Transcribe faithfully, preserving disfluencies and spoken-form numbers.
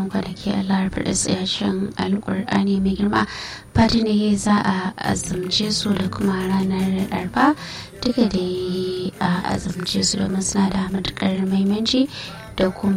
waɗannan kwanaki Allah ya tsayashin alƙur'ani mai girma fati ne za a azumce su da kuma ranar arfa duka da a azumce su domin suna da matuƙar muhimmanci da kuma